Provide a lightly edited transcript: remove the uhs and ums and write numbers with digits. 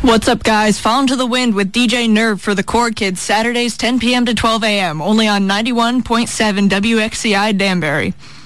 What's up, guys? Fall into the Wind with DJ Nerve for the Core Kids, Saturdays 10 p.m. to 12 a.m., only on 91.7 WXCI Danbury.